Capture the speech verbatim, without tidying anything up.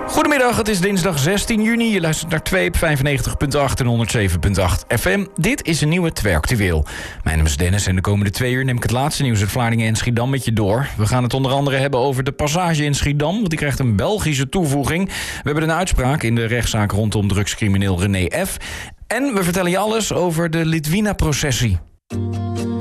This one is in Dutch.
Goedemiddag, het is dinsdag zestien juni. Je luistert naar twee op vijfennegentig komma acht en honderdzeven komma acht F M. Dit is een nieuwe Twee Actueel. Mijn naam is Dennis en de komende twee uur neem ik het laatste nieuws uit Vlaardingen en Schiedam met je door. We gaan het onder andere hebben over de passage in Schiedam, want die krijgt een Belgische toevoeging. We hebben een uitspraak in de rechtszaak rondom drugscrimineel René F. En we vertellen je alles over de Litwina-processie.